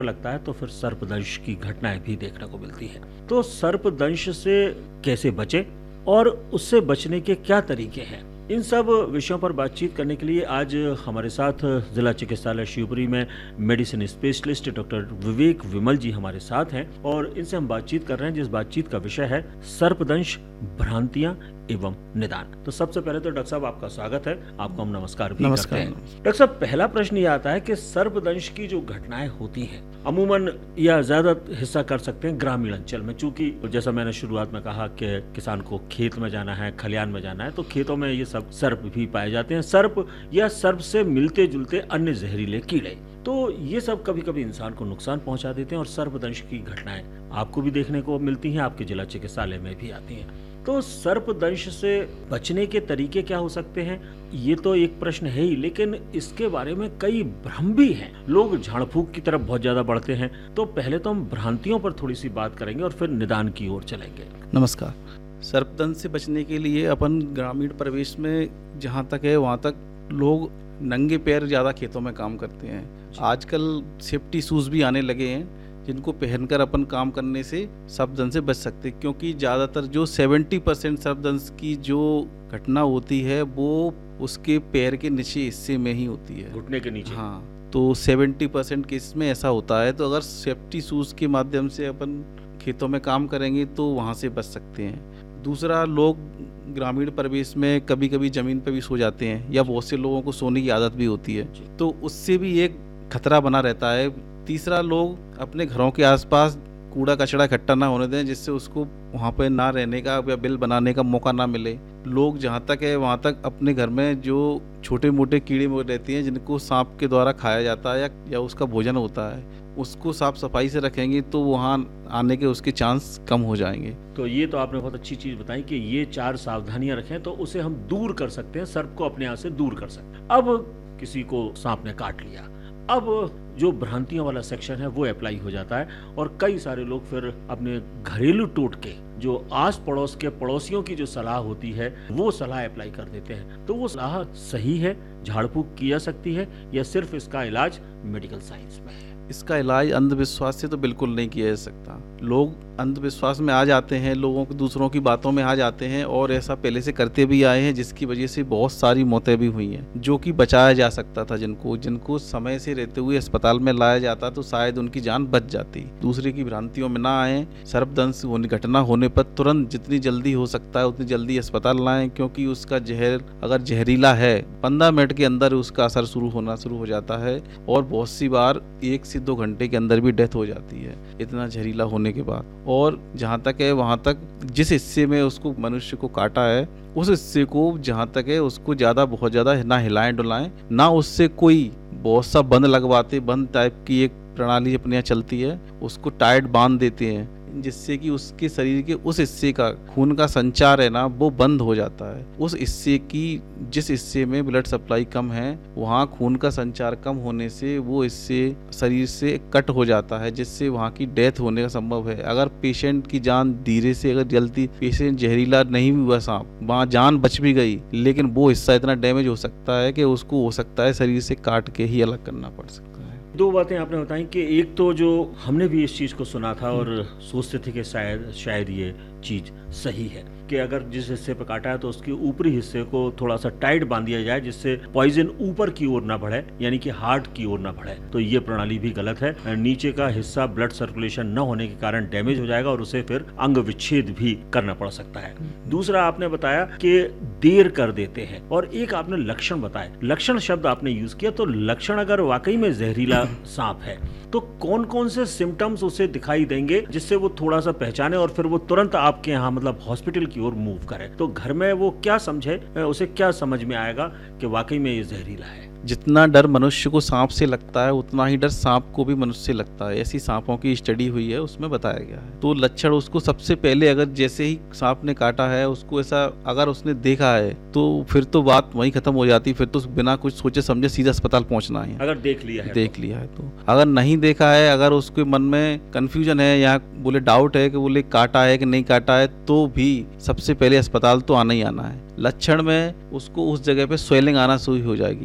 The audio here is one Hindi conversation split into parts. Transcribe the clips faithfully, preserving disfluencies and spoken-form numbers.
लगता है तो फिर सर्पदंश की घटनाएं भी देखने को मिलती है। तो सर्पदंश से कैसे बचें और उससे बचने के क्या तरीके हैं, इन सब विषयों पर बातचीत करने के लिए आज हमारे साथ जिला चिकित्सालय शिवपुरी में मेडिसिन स्पेशलिस्ट डॉक्टर विवेक विमल जी हमारे साथ हैं और इनसे हम बातचीत कर रहे हैं जिस बातचीत का विषय है सर्पदंश, भ्रांतियां एवं निदान। तो सबसे पहले तो डॉक्टर साहब आपका स्वागत है, आपको हम नमस्कार भी नमस्कार। करते हैं। डॉक्टर साहब, पहला प्रश्न ये आता है कि सर्पदंश की जो घटनाएं होती हैं अमूमन या ज्यादा हिस्सा कर सकते हैं ग्रामीण अंचल में, चूंकि जैसा मैंने शुरुआत में कहा कि किसान को खेत में जाना है, खलियान में जाना है, तो खेतों में ये सब सर्प भी पाए जाते हैं। सर्प या सर्प से मिलते जुलते अन्य जहरीले कीड़े, तो ये सब कभी कभी इंसान को नुकसान पहुंचा देते हैं और सर्पदंश की घटनाएं आपको भी देखने को मिलती हैं, आपके जिला चिकित्सालय में भी आती हैं। तो सर्पदंश से बचने के तरीके क्या हो सकते हैं, ये तो एक प्रश्न है ही, लेकिन इसके बारे में कई भ्रम भी हैं। लोग झाड़ फूक की तरफ बहुत ज्यादा बढ़ते हैं। तो पहले तो हम भ्रांतियों पर थोड़ी सी बात करेंगे और फिर निदान की ओर चलेंगे। नमस्कार। सर्पदंश से बचने के लिए अपन ग्रामीण परिवेश में जहाँ तक है वहाँ तक लोग नंगे पैर ज़्यादा खेतों में काम करते हैं। आजकल सेफ्टी शूज़ भी आने लगे हैं जिनको पहनकर अपन काम करने से सर्पदंश से बच सकते हैं, क्योंकि ज़्यादातर जो सत्तर परसेंट सर्पदंश की जो घटना होती है वो उसके पैर के नीचे हिस्से में ही होती है, घुटने के नीचे। हाँ, तो सत्तर परसेंट केस में ऐसा होता है। तो अगर सेफ्टी शूज़ के माध्यम से अपन खेतों में काम करेंगे तो वहाँ से बच सकते हैं। दूसरा, लोग ग्रामीण परिवेश में कभी कभी ज़मीन पर भी सो जाते हैं या बहुत से लोगों को सोने की आदत भी होती है, तो उससे भी एक खतरा बना रहता है। तीसरा, लोग अपने घरों के आसपास कूड़ा कचरा इकट्ठा ना होने दें जिससे उसको वहाँ पे ना रहने का या बिल बनाने का मौका ना मिले। लोग जहाँ तक है वहाँ तक अपने घर में जो छोटे मोटे कीड़े रहते हैं जिनको सांप के द्वारा खाया जाता है या, या उसका भोजन होता है, उसको साफ सफाई से रखेंगे तो वहाँ आने के उसके चांस कम हो जाएंगे। तो ये तो आपने बहुत अच्छी चीज बताई कि ये चार सावधानियां रखें तो उसे हम दूर कर सकते हैं, सर्प को अपने यहाँ से दूर कर सकते हैं। अब किसी को सांप ने काट लिया, अब जो भ्रांतियों वाला सेक्शन है वो अप्लाई हो जाता है और कई सारे लोग फिर अपने घरेलू टोटके, जो आस पड़ोस के पड़ोसियों की जो सलाह होती है वो सलाह अप्लाई कर देते हैं। तो वो सलाह सही है, झाड़ फूक की जा सकती है या सिर्फ इसका इलाज मेडिकल साइंस में है? इसका इलाज अंधविश्वास से तो बिल्कुल नहीं किया जा सकता। लोग अंधविश्वास में आ जाते हैं, लोगों को दूसरों की बातों में आ जाते हैं और ऐसा पहले से करते भी आए हैं, जिसकी वजह से बहुत सारी मौतें भी हुई हैं जो कि बचाया जा सकता था। जिनको जिनको समय से रहते हुए अस्पताल में लाया जाता तो शायद उनकी जान बच जाती। दूसरे की भ्रांतियों में ना आए। सर्पदंश होने घटना होने पर तुरंत जितनी जल्दी हो सकता है उतनी जल्दी अस्पताल लाएं, क्योंकि उसका जहर अगर जहरीला है पंद्रह मिनट के अंदर उसका असर शुरू होना शुरू हो जाता है और बहुत सी बार एक से दो घंटे के अंदर भी डेथ हो जाती है इतना जहरीला होने के बाद। और जहाँ तक है वहाँ तक जिस हिस्से में उसको मनुष्य को काटा है उस हिस्से को जहाँ तक है उसको ज़्यादा बहुत ज़्यादा ना हिलाएं डुलाएं ना, उससे कोई बहुत सा बंद लगवाते, बंद टाइप की एक प्रणाली अपने यहाँ चलती है, उसको टाइट बांध देते हैं जिससे कि उसके शरीर के उस हिस्से का खून का संचार है ना वो बंद हो जाता है। उस हिस्से की जिस हिस्से में ब्लड सप्लाई कम है वहाँ खून का संचार कम होने से वो हिस्से शरीर से कट हो जाता है, जिससे वहाँ की डेथ होने का संभव है। अगर पेशेंट की जान धीरे से अगर जल्दी, पेशेंट जहरीला नहीं हुआ सांप, वहाँ जान बच भी गई, लेकिन वो हिस्सा इतना डैमेज हो सकता है कि उसको हो सकता है शरीर से काट के ही अलग करना पड़ सकता है। दो बातें आपने बताई कि एक तो जो हमने भी इस चीज को सुना था और सोचते थे कि शायद शायद ये चीज सही है कि अगर जिस हिस्से पे काटा है तो उसके ऊपरी हिस्से को थोड़ा सा टाइट बांध दिया जाए जिससे पॉइजन ऊपर की ओर ना बढ़े, यानी कि हार्ट की ओर ना बढ़े। तो ये प्रणाली भी गलत है। नीचे का हिस्सा ब्लड सर्कुलेशन न होने के कारण डैमेज हो जाएगा और उसे फिर अंग विच्छेद भी करना पड़ सकता है। दूसरा, आपने बताया कि देर कर देते हैं और एक आपने लक्षण बताए, लक्षण शब्द आपने यूज किया। तो लक्षण अगर वाकई में जहरीला सांप है तो कौन कौन से सिम्टम्स उसे दिखाई देंगे जिससे वो थोड़ा सा पहचाने और फिर वो तुरंत आपके यहाँ मतलब हॉस्पिटल की ओर मूव करे? तो घर में वो क्या समझे, उसे क्या समझ में आएगा कि वाकई में ये जहरीला है? जितना डर मनुष्य को सांप से लगता है उतना ही डर सांप को भी मनुष्य से लगता है। ऐसी सांपों की स्टडी हुई है, उसमें बताया गया है। तो लक्षण उसको सबसे पहले अगर जैसे ही सांप ने काटा है उसको ऐसा अगर उसने देखा है तो फिर तो बात वहीं खत्म हो जाती, फिर तो बिना कुछ सोचे समझे सीधा अस्पताल पहुंचना है। अगर देख लिया है देख लिया है तो अगर नहीं देखा है, अगर उसके मन में कंफ्यूजन है या बोले डाउट है कि बोले काटा है कि नहीं काटा है, तो भी सबसे पहले अस्पताल तो आना ही आना है। लक्षण में उसको उस जगह पे स्वेलिंग आना शुरू हो जाएगी। अब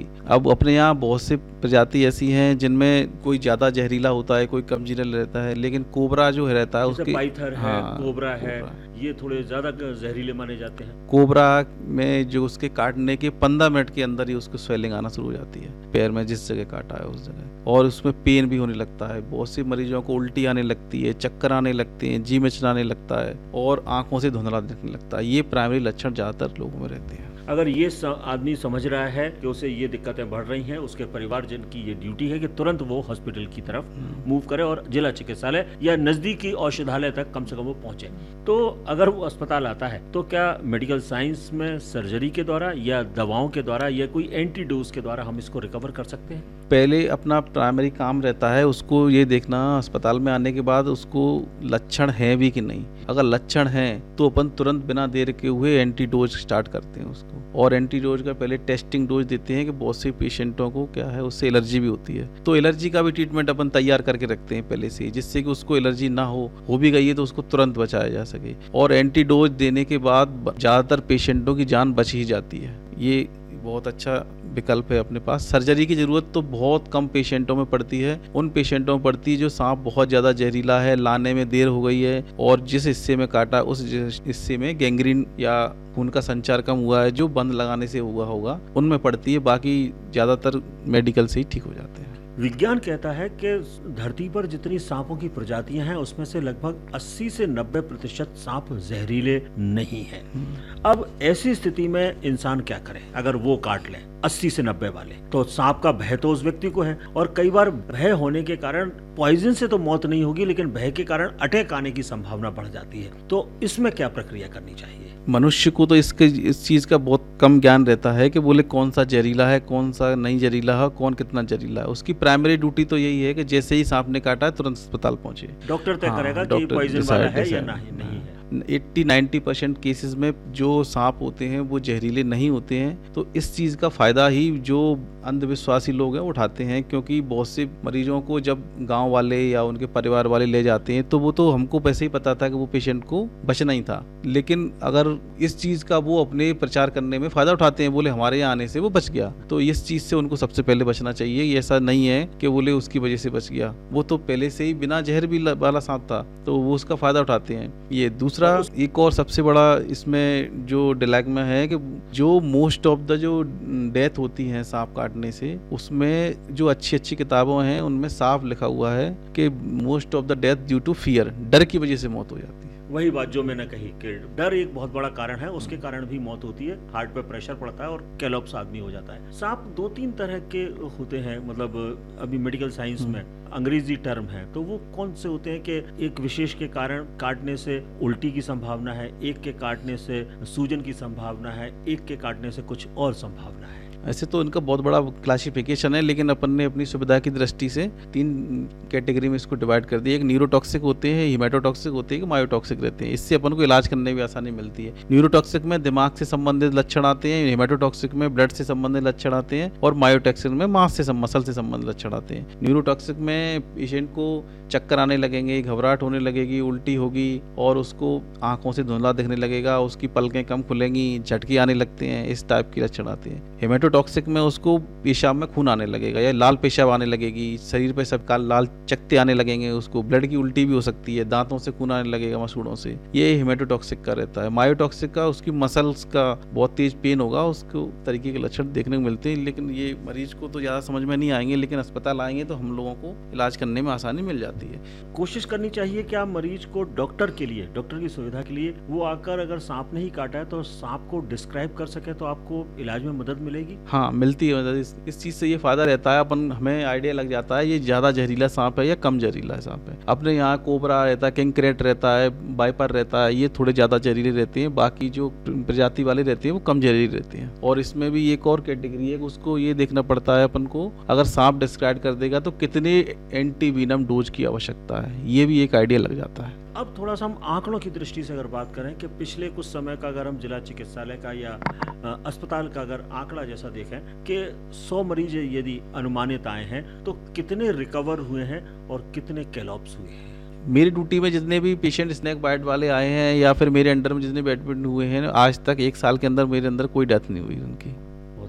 अब अपने यहाँ बहुत से प्रजाति ऐसी हैं जिनमें कोई ज़्यादा जहरीला होता है, कोई कम जहरीला रहता है, लेकिन कोबरा जो है रहता है जैसे उसके पाइथर है, हाँ, कोबरा है, कोबरा। ये थोड़े ज्यादा जहरीले माने जाते हैं। कोबरा में जो उसके काटने के पंद्रह मिनट के अंदर ही उसको स्वेलिंग आना शुरू हो जाती है पैर में, जिस जगह काटा है उस जगह, और उसमें पेन भी होने लगता है। बहुत से मरीजों को उल्टी आने लगती है, चक्कर आने लगते हैं, जी मिचलाने लगता है और आंखों से धुंधला दिखने लगता है। ये प्राइमरी लक्षण ज़्यादातर लोगों में रहते हैं। अगर ये स- आदमी समझ रहा है कि उसे ये दिक्कतें बढ़ रही हैं, उसके परिवारजन की ये ड्यूटी है कि तुरंत वो हॉस्पिटल की तरफ मूव करे और जिला चिकित्सालय या नजदीकी औषधालय तक कम से कम वो पहुंचे। तो अगर वो अस्पताल आता है तो क्या मेडिकल साइंस में सर्जरी के द्वारा या दवाओं के द्वारा या कोई एंटीडोज के द्वारा हम इसको रिकवर कर सकते हैं? पहले अपना प्राइमरी काम रहता है उसको ये देखना अस्पताल में आने के बाद उसको लक्षण हैं भी कि नहीं। अगर लक्षण हैं तो अपन तुरंत बिना देर के हुए एंटीडोज स्टार्ट करते हैं उसको, और एंटीडोज का पहले टेस्टिंग डोज देते हैं कि बहुत से पेशेंटों को क्या है उससे एलर्जी भी होती है, तो एलर्जी का भी ट्रीटमेंट अपन तैयार करके रखते हैं पहले से, जिससे कि उसको एलर्जी ना हो हो भी गई है तो उसको तुरंत बचाया जा सके। और एंटीडोज देने के बाद ज़्यादातर पेशेंटों की जान बच ही जाती है। ये बहुत अच्छा विकल्प है अपने पास। सर्जरी की ज़रूरत तो बहुत कम पेशेंटों में पड़ती है, उन पेशेंटों में पड़ती है जो सांप बहुत ज़्यादा जहरीला है, लाने में देर हो गई है और जिस हिस्से में काटा उस हिस्से में गैंग्रीन या खून का संचार कम हुआ है जो बंद लगाने से हुआ होगा, उनमें पड़ती है। बाकी ज़्यादातर मेडिकल से ही ठीक हो जाते हैं। विज्ञान कहता है कि धरती पर जितनी सांपों की प्रजातियां हैं उसमें से लगभग अस्सी से नब्बे प्रतिशत सांप जहरीले नहीं हैं। अब ऐसी स्थिति में इंसान क्या करे? अगर वो काट ले अस्सी से नब्बे वाले, तो सांप का भय तो उस व्यक्ति को है, और कई बार भय होने के कारण पॉइजन से तो मौत नहीं होगी लेकिन भय के कारण अटैक आने की संभावना बढ़ जाती है। तो इसमें क्या प्रक्रिया करनी चाहिए? मनुष्य को तो इसके इस चीज़ का बहुत कम ज्ञान रहता है कि बोले कौन सा जहरीला है, कौन सा नहीं जहरीला है, कौन कितना जहरीला है। उसकी प्राइमरी ड्यूटी तो यही है कि जैसे ही सांप ने काटा है तुरंत अस्पताल पहुंचे। डॉक्टर तय हाँ, करेगा कि डॉक्टर पॉइजन decide- वाला है या decide- नहीं नहीं है। अस्सी नब्बे परसेंट केसेस में जो सांप होते हैं वो जहरीले नहीं होते हैं। तो इस चीज़ का फ़ायदा ही जो अंधविश्वासी लोग हैं उठाते हैं, क्योंकि बहुत से मरीजों को जब गांव वाले या उनके परिवार वाले ले जाते हैं तो वो तो हमको पहले ही पता था कि वो पेशेंट को बचना ही था, लेकिन अगर इस चीज़ का वो अपने प्रचार करने में फ़ायदा उठाते हैं, बोले हमारे यहाँ आने से वो बच गया, तो इस चीज़ से उनको सबसे पहले बचना चाहिए। ये ऐसा नहीं है कि बोले उसकी वजह से बच गया, वो तो पहले से ही बिना जहर भी वाला सांप था, तो वो उसका फ़ायदा उठाते हैं। ये दूसरा एक और सबसे बड़ा इसमें जो डिलैग्मा है कि जो मोस्ट ऑफ द जो डेथ होती है सांप काटने से, उसमें जो अच्छी अच्छी किताबों हैं उनमें साफ लिखा हुआ है कि most of the death due to fear, डर की वजह से मौत हो जाती है। वही बात जो मैंने कही कि डर एक बहुत बड़ा कारण है, उसके कारण भी मौत होती है, हार्ट पे प्रेशर पड़ता है और कैलोप्स आदमी हो जाता है। सांप दो तीन तरह के होते हैं, मतलब अभी मेडिकल साइंस में अंग्रेजी टर्म है, तो वो कौन से होते हैं कि एक विशेष के कारण काटने से उल्टी की संभावना है, एक के काटने से सूजन की संभावना है, एक के काटने से कुछ और संभावना है। ऐसे तो इनका बहुत बड़ा क्लासिफिकेशन है, लेकिन अपन ने अपनी सुविधा की दृष्टि से तीन कैटेगरी में इसको डिवाइड कर दिया। एक न्यूरोटॉक्सिक होते हैं, हीमेटोटॉक्सिक होते हैं, मायोटॉक्सिक रहते हैं। इससे अपन को इलाज करने में आसानी मिलती है। न्यूरोटॉक्सिक में दिमाग से संबंधित लक्षण आते हैं, हीमेटोटॉक्सिक में ब्लड से संबंधित लक्षण आते हैं, और मायोटॉक्सिक में मांस से मसल से संबंधित लक्षण आते हैं। न्यूरोटॉक्सिक में पेशेंट को चक्कर आने लगेंगे, घबराहट होने लगेगी, उल्टी होगी और उसको आंखों से धुंधला दिखने लगेगा, उसकी पलकें कम खुलेंगी, झटके आने लगते हैं, इस टाइप के लक्षण आते हैं। हेमेटोटॉक्सिक में उसको पेशाब में खून आने लगेगा या लाल पेशाब आने लगेगी, शरीर पे सब काल लाल चकत्ते आने लगेंगे, उसको ब्लड की उल्टी भी हो सकती है, दांतों से खून आने लगेगा मसूड़ों से। ये हेमेटोटॉक्सिक का रहता है। मायोटॉक्सिक का उसकी मसल्स का बहुत तेज पेन होगा, उसको तरीके के लक्षण देखने को मिलते हैं, लेकिन ये मरीज को तो ज़्यादा समझ में नहीं आएंगे, लेकिन अस्पताल आएंगे तो हम लोगों को इलाज करने में आसानी मिल जाती है। कोशिश करनी चाहिए कि आप मरीज को डॉक्टर के लिए, डॉक्टर की सुविधा के लिए वो आकर अगर सांप नहीं काटा है तो सांप को डिस्क्राइब कर सके तो आपको इलाज में मदद मिलेगी। हाँ, मिलती है मदद। इस, इस चीज़ से ये फ़ायदा रहता है, अपन हमें आइडिया लग जाता है ये ज़्यादा जहरीला सांप है या कम जहरीला सांप है। अपने यहाँ कोबरा रहता है, किंग-क्रेट रहता है, वाइपर रहता है, ये थोड़े ज़्यादा जहरीले रहते हैं, बाकी जो प्रजाति वाले रहते हैं वो कम जहरीले रहते हैं। और इसमें भी एक और कैटेगरी है, उसको ये देखना पड़ता है अपन को, अगर सांप डिस्क्राइब कर देगा तो कितने एंटीवीनम डोज की आवश्यकता है, ये भी एक आइडिया लग जाता है। अब थोड़ा सा हम आंकड़ों की दृष्टि से अगर बात करें कि पिछले कुछ समय का अगर हम जिला चिकित्सालय का या अस्पताल का अगर आंकड़ा जैसा देखें कि सौ मरीज यदि अनुमानित आए हैं तो कितने रिकवर हुए हैं और कितने कैलोप्स हुए हैं? मेरी ड्यूटी में जितने भी पेशेंट स्नेक बाइट वाले आए हैं या फिर मेरे अंडर में जितने एडमिट हुए हैं, आज तक एक साल के अंदर मेरे अंदर कोई डेथ नहीं हुई उनकी। बहुत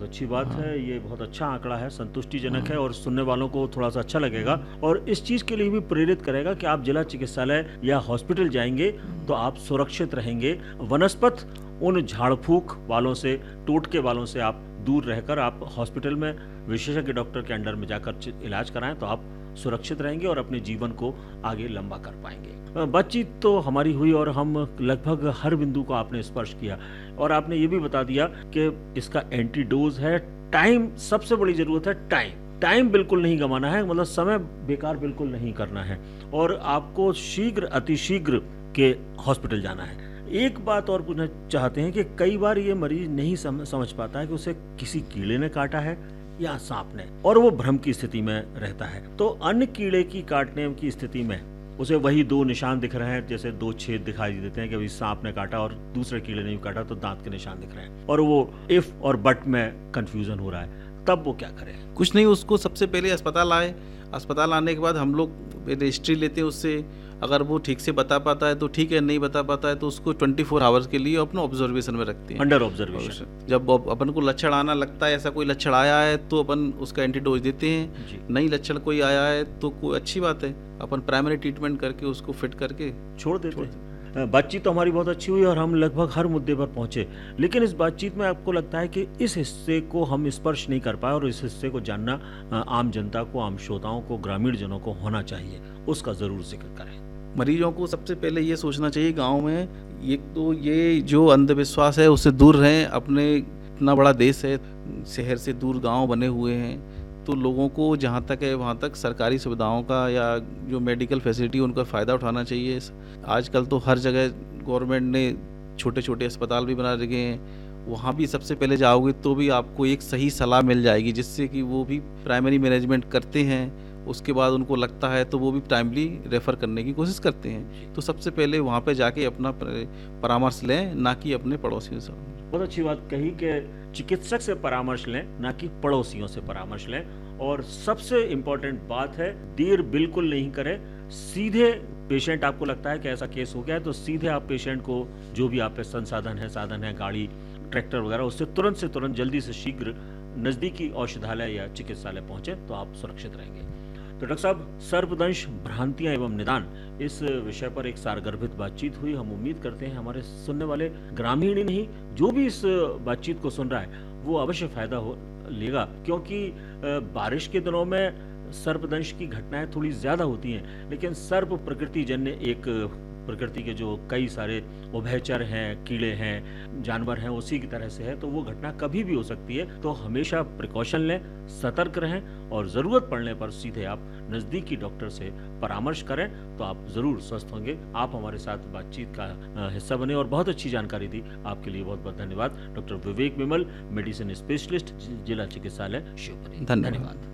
अच्छी बात है, ये बहुत अच्छा आंकड़ा है, संतुष्टिजनक है और सुनने वालों को थोड़ा सा अच्छा लगेगा और इस चीज़ के लिए भी प्रेरित करेगा कि आप जिला चिकित्सालय या हॉस्पिटल जाएंगे तो आप सुरक्षित रहेंगे। वनस्पत उन झाड़ फूक वालों से, टोटके वालों से आप दूर रहकर आप हॉस्पिटल में विशेषज्ञ डॉक्टर के अंडर में जाकर चि- इलाज कराएं तो आप सुरक्षित रहेंगे और अपने जीवन को आगे लंबा कर पाएंगे। अ, बातचीत तो हमारी हुई और हम लगभग हर बिंदु को आपने स्पर्श किया और आपने ये भी बता दिया कि इसका एंटीडोज है टाइम। सबसे बड़ी जरूरत है टाइम। टाइम बिल्कुल नहीं गंवाना है, मतलब समय बेकार बिल्कुल नहीं करना है और आपको शीघ्र अतिशीघ्र के हॉस्पिटल जाना है। एक बात और पूछना चाहते हैं कि कई बार ये मरीज नहीं सम, समझ पाता है कि उसे किसी कीड़े ने काटा है या सांप ने, और वो भ्रम की स्थिति में रहता है। तो अन्य कीड़े की काटने की स्थिति में उसे वही दो निशान दिख रहे हैं, जैसे दो छेद दिखाई देते हैं कि अभी सांप ने काटा और दूसरे कीड़े ने काटा तो दांत के निशान दिख रहे हैं और वो इफ और बट में कंफ्यूजन हो रहा है, तब वो क्या करे? कुछ नहीं, उसको सबसे पहले अस्पताल आए। अस्पताल आने के बाद हम लोग रजिस्ट्री लेते हैं उससे। अगर वो ठीक से बता पाता है तो ठीक है, नहीं बता पाता है तो उसको चौबीस आवर्स के लिए अपने ऑब्जर्वेशन में रखते हैं, अंडर ऑब्जर्वेशन। जब अब अपन को लक्षण आना लगता है, ऐसा कोई लक्षण आया है तो अपन उसका एंटीडोज देते हैं। जी। नहीं लक्षण कोई आया है तो कोई अच्छी बात है, अपन प्राइमरी ट्रीटमेंट करके उसको फिट करके छोड़ देते हैं। बातचीत तो हमारी बहुत अच्छी हुई और हम लगभग हर मुद्दे पर पहुंचे, लेकिन इस बातचीत में आपको लगता है कि इस हिस्से को हम स्पर्श नहीं कर पाए और इस हिस्से को जानना आम जनता को, आम श्रोताओं को, ग्रामीण जनों को होना चाहिए, उसका जरूर जिक्र करें। मरीजों को सबसे पहले ये सोचना चाहिए गांव में, एक तो ये जो अंधविश्वास है उससे दूर रहें। अपने इतना बड़ा देश है, शहर से दूर गांव बने हुए हैं, तो लोगों को जहाँ तक है वहाँ तक सरकारी सुविधाओं का या जो मेडिकल फैसिलिटी उनका फ़ायदा उठाना चाहिए। आजकल तो हर जगह गवर्नमेंट ने छोटे छोटे अस्पताल भी बना रखे हैं, वहाँ भी सबसे पहले जाओगे तो भी आपको एक सही सलाह मिल जाएगी, जिससे कि वो भी प्राइमरी मैनेजमेंट करते हैं। उसके बाद उनको लगता है तो वो भी टाइमली रेफ़र करने की कोशिश करते हैं। तो सबसे पहले वहाँ पे जाके अपना परामर्श लें, ना कि अपने पड़ोसियों से। बहुत अच्छी बात कही कि चिकित्सक से परामर्श लें, ना कि पड़ोसियों से परामर्श लें। और सबसे इम्पोर्टेंट बात है, देर बिल्कुल नहीं करें। सीधे पेशेंट, आपको लगता है कि ऐसा केस हो गया है तो सीधे आप पेशेंट को, जो भी आप पे संसाधन है, साधन है, गाड़ी, ट्रैक्टर वगैरह, उससे तुरंत से तुरंत जल्दी से शीघ्र नज़दीकी औषधालय या चिकित्सालय पहुंचे तो आप सुरक्षित रहेंगे। तो डॉक्टर साहब, सर्पदंश, भ्रांतियां एवं निदान, इस विषय पर एक सारगर्भित बातचीत हुई। हम उम्मीद करते हैं हमारे सुनने वाले ग्रामीण ही नहीं, जो भी इस बातचीत को सुन रहा है वो अवश्य फायदा हो लेगा, क्योंकि बारिश के दिनों में सर्पदंश की घटनाएं थोड़ी ज्यादा होती हैं, लेकिन सर्प प्रकृति जन्य एक प्रकृति के जो कई सारे उभयचर हैं, कीड़े हैं, जानवर हैं, उसी की तरह से है, तो वो घटना कभी भी हो सकती है। तो हमेशा प्रिकॉशन लें, सतर्क रहें और ज़रूरत पड़ने पर सीधे आप नज़दीकी डॉक्टर से परामर्श करें तो आप ज़रूर स्वस्थ होंगे। आप हमारे साथ बातचीत का हिस्सा बने और बहुत अच्छी जानकारी दी, आपके लिए बहुत बहुत धन्यवाद। डॉक्टर विवेक विमल, मेडिसिन स्पेशलिस्ट, जिला चिकित्सालय शिवपुरी। धन्यवाद।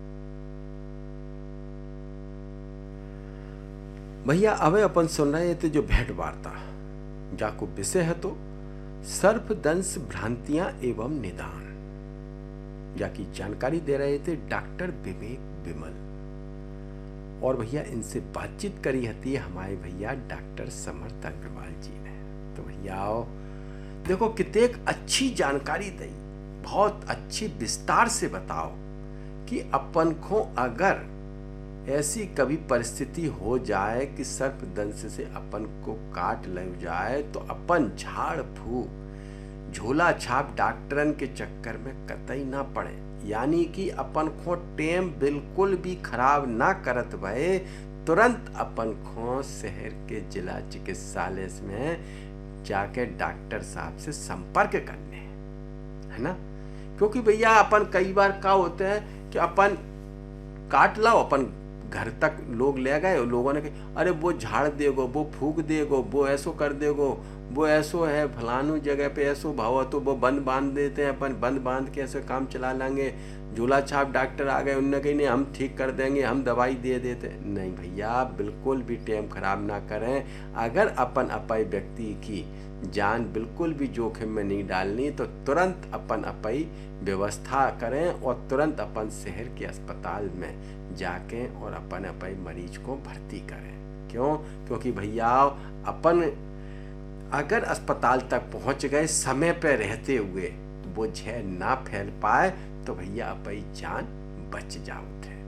भैया, अब अपन सुन रहे थे जो भेंट वार्ता, जाको विषय है तो सर्पदंश, भ्रांतियां एवं निदान, जाकी जानकारी दे रहे थे डॉक्टर विवेक विमल। और भैया इनसे बातचीत करी हती हमारे भैया डॉक्टर समर्थ अग्रवाल जी ने। तो भैया आओ, देखो कितने अच्छी जानकारी दी, बहुत अच्छी विस्तार से बताओ कि अपन को अगर ऐसी कभी परिस्थिति हो जाए कि सर्पदंश से अपन को काट लग जाए तो अपन झाड़ फूक, झोला छाप डॉक्टरन के चक्कर में कतई ना पड़े, यानी कि अपन को टेम बिल्कुल भी खराब ना करत भये, तुरंत अपन को शहर के जिला चिकित्सालय में जाके डॉक्टर साहब से संपर्क करने, है ना। क्योंकि भैया अपन कई बार क्या होते हैं कि अपन काट लाओ, अपन घर तक लोग ले गए, लोगों ने कहा अरे वो झाड़ देगो, वो फूक देगो, वो ऐसो कर देगो, वो ऐसो है, फलानू जगह पे ऐसो भाव, तो वो बंद बांध देते हैं, अपन बंद बांध के ऐसे काम चला लेंगे। झूला छाप डॉक्टर आ गए, उनने कही नहीं हम ठीक कर देंगे, हम दवाई दे देते। नहीं भैया, बिल्कुल भी टाइम खराब ना करें। अगर अपन अपाई व्यक्ति की जान बिल्कुल भी जोखिम में नहीं डालनी तो तुरंत अपन अपाई व्यवस्था करें और तुरंत अपन शहर के अस्पताल में जाके और अपन अपाई मरीज को भर्ती करें। क्यों? क्योंकि भैया अपन अगर अस्पताल तक पहुंच गए समय पे रहते हुए, वो जहर ना फैल पाए तो भैया अपनी जान बच जाओ थे।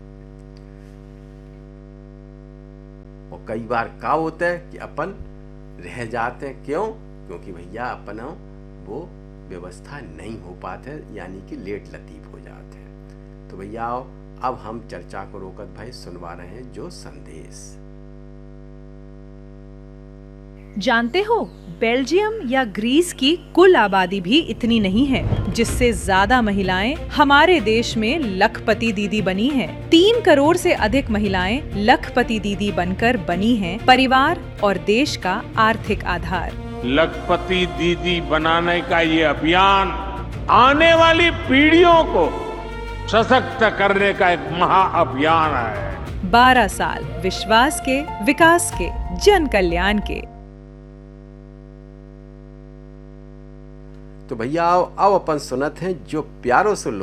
और कई बार का होता है कि अपन रह जाते हैं, क्यों? क्योंकि भैया अपन वो व्यवस्था नहीं हो पाते, यानी कि लेट लतीफ हो जाते हैं। तो भैया आओ अब हम चर्चा को रोकत भाई सुनवा रहे हैं जो संदेश। जानते हो बेल्जियम या ग्रीस की कुल आबादी भी इतनी नहीं है, जिससे ज्यादा महिलाएं हमारे देश में लखपति दीदी बनी हैं। तीन करोड़ से अधिक महिलाएं लखपति दीदी बनकर बनी हैं परिवार और देश का आर्थिक आधार। लखपति दीदी बनाने का ये अभियान आने वाली पीढ़ियों को सशक्त करने का एक महाअभियान है। बारह साल विश्वास के, विकास के, जन कल्याण के। तो भैया आओ अब अपन सुनत हैं जो प्यारों से